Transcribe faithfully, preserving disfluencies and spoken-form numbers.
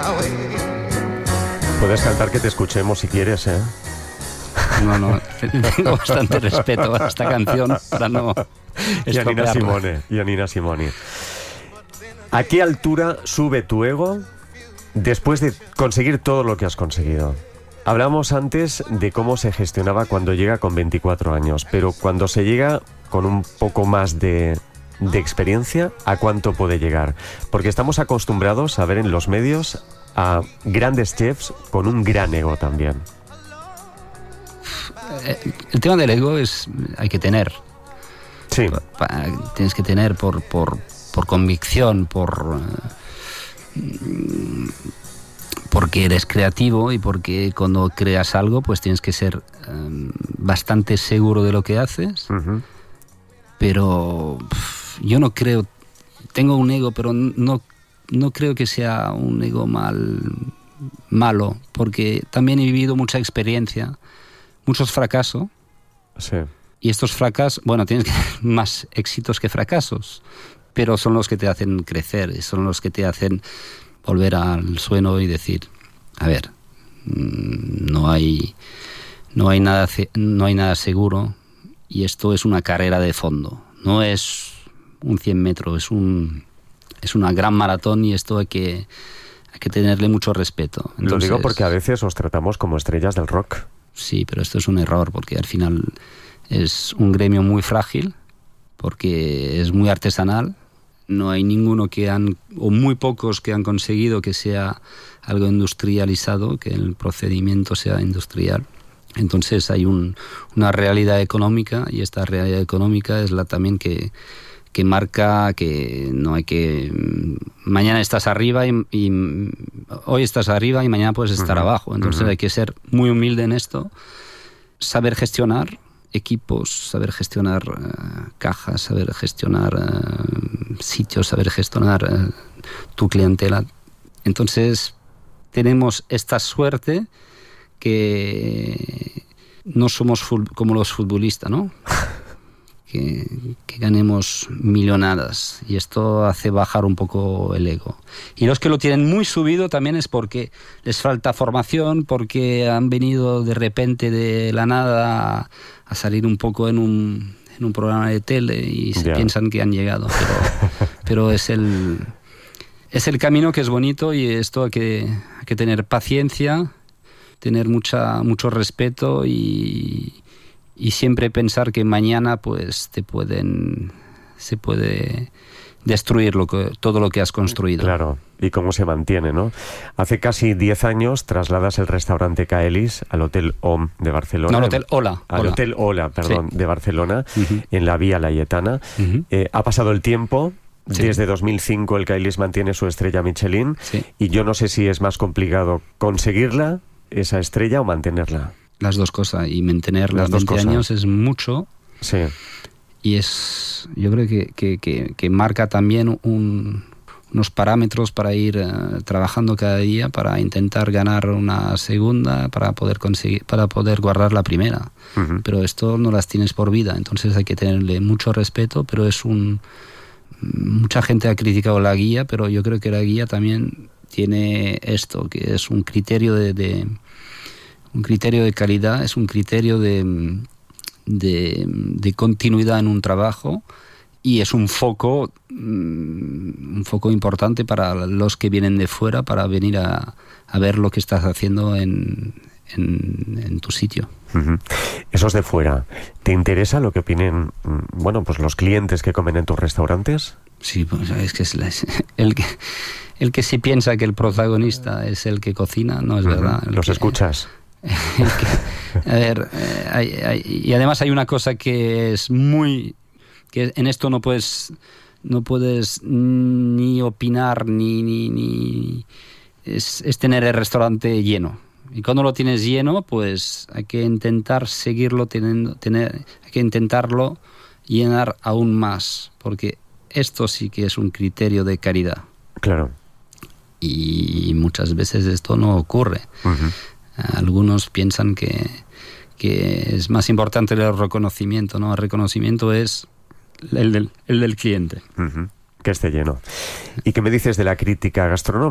Puedes cantar que te escuchemos si quieres, ¿eh? No, no, tengo bastante respeto a esta canción para no Y a Nina estropearla. Simone, y a Nina Simone. ¿A qué altura sube tu ego después de conseguir todo lo que has conseguido? Hablamos antes de cómo se gestionaba cuando llega con veinticuatro años, pero cuando se llega con un poco más de, de experiencia, ¿a cuánto puede llegar? Porque estamos acostumbrados a ver en los medios a grandes chefs con un gran ego también. El tema del ego es hay que tener. Sí. Pa- pa- tienes que tener por, por, por convicción, por eh, porque eres creativo y porque cuando creas algo pues tienes que ser eh, bastante seguro de lo que haces. Uh-huh. Pero pff, yo no creo, tengo un ego, pero no, no creo que sea un ego mal, malo, porque también he vivido mucha experiencia, muchos fracasos. Sí. Y estos fracasos, bueno, tienes que tener más éxitos que fracasos, pero son los que te hacen crecer, y son los que te hacen volver al suelo y decir, a ver, no hay, no hay nada, no hay nada seguro, y esto es una carrera de fondo, no es un cien metros, es un, es una gran maratón, y esto hay que, hay que tenerle mucho respeto. Entonces, lo digo porque a veces os tratamos como estrellas del rock. Sí, pero esto es un error, porque al final es un gremio muy frágil, porque es muy artesanal. No hay ninguno que han, o muy pocos que han conseguido que sea algo industrializado, que el procedimiento sea industrial. Entonces hay un, una realidad económica, y esta realidad económica es la también que, que marca que no hay que... Mañana estás arriba y, y hoy estás arriba y mañana puedes estar uh-huh. abajo. Entonces uh-huh. hay que ser muy humilde en esto, saber gestionar equipos, saber gestionar uh, cajas, saber gestionar uh, sitios, saber gestionar uh, tu clientela. Entonces tenemos esta suerte que no somos fut- como los futbolistas, ¿no? Que, que ganemos millonadas, y esto hace bajar un poco el ego. Y los que lo tienen muy subido también es porque les falta formación, porque han venido de repente de la nada a, a salir un poco en un, en un programa de tele y se yeah. piensan que han llegado, pero, pero es el es el camino que es bonito, y esto hay que, hay que tener paciencia, tener mucha mucho respeto, y y siempre pensar que mañana pues te pueden se puede destruir lo que, todo lo que has construido. Claro, y cómo se mantiene, ¿no? Hace casi diez años trasladas el restaurante Caelis al Hotel O M de Barcelona. No, al Hotel Ola. Al Ola. Hotel Ola, perdón, sí. de Barcelona, uh-huh. en la Vía Laietana. Uh-huh. Eh, ha pasado el tiempo. Sí. Desde dos mil cinco el Caelis mantiene su estrella Michelin, sí. y yo no sé si es más complicado conseguirla, esa estrella, o mantenerla. Las dos cosas, y mantener las veinte años es mucho. Sí. Y es, yo creo que, que, que, que marca también un, unos parámetros para ir uh, trabajando cada día, para intentar ganar una segunda, para poder conseguir, para poder guardar la primera. Uh-huh. Pero esto no las tienes por vida, entonces hay que tenerle mucho respeto, pero es un... Mucha gente ha criticado la guía, pero yo creo que la guía también tiene esto, que es un criterio de... de un criterio de calidad, es un criterio de, de, de continuidad en un trabajo, y es un foco un foco importante para los que vienen de fuera, para venir a, a ver lo que estás haciendo en, en, en tu sitio. Uh-huh. Esos de fuera, ¿te interesa lo que opinen, bueno, pues los clientes que comen en tus restaurantes? Sí, pues es que es la, el que el que sí piensa que el protagonista es el que cocina, no es uh-huh. verdad. ¿Los que, escuchas? Que, a ver, eh, hay, hay, y además hay una cosa que es muy, que en esto no puedes no puedes ni opinar ni ni, ni es, es tener el restaurante lleno, y cuando lo tienes lleno pues hay que intentar seguirlo teniendo, tener hay que intentarlo llenar aún más, porque esto sí que es un criterio de calidad. Claro. Y muchas veces esto no ocurre. Uh-huh. Algunos piensan que, que es más importante el reconocimiento, ¿no? El reconocimiento es el del, el del cliente. Uh-huh. Que esté lleno. ¿Y qué me dices de la crítica gastronómica?